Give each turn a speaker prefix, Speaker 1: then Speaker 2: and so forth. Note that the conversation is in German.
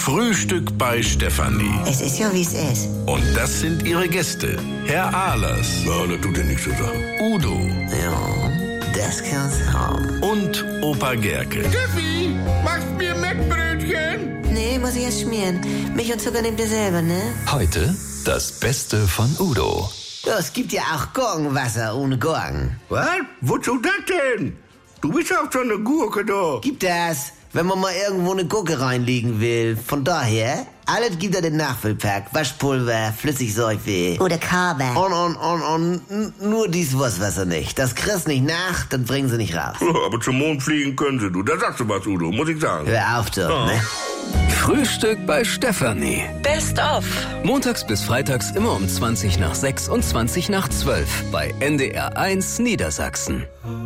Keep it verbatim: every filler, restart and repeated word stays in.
Speaker 1: Frühstück bei Stefanie.
Speaker 2: Es ist ja, wie es ist.
Speaker 1: Und das sind ihre Gäste. Herr Ahlers.
Speaker 3: Ja, das tut ja nichts zu sagen.
Speaker 1: Udo.
Speaker 2: Ja, das kann's haben.
Speaker 1: Und Opa Gerke.
Speaker 4: Steffi, machst mir Mettbrötchen?
Speaker 2: Nee, muss ich erst schmieren. Milch und Zucker nehmt ihr selber, ne?
Speaker 5: Heute das Beste von Udo.
Speaker 2: Ja, es gibt ja auch Gurkenwasser ohne Gurken.
Speaker 3: Was? Wozu das denn? Du bist auch so eine Gurke da.
Speaker 2: Gibt das, wenn man mal irgendwo eine Gurke reinlegen will. Von daher, alles gibt er den Nachfüllpack. Waschpulver, Flüssigseife. Oder Kabel. Und, und, und, und n- nur dies Wurstwasser nicht. Das kriegst nicht nach, das bringen sie nicht raus.
Speaker 3: Ja, aber zum Mond fliegen können sie, du. Da sagst du was, Udo, muss ich sagen.
Speaker 2: Hör auf doch,
Speaker 3: Ja.
Speaker 2: ne?
Speaker 5: Frühstück bei Stefanie.
Speaker 6: Best of.
Speaker 5: Montags bis freitags immer um zwanzig nach sechs und zwanzig nach zwölf bei N D R eins Niedersachsen.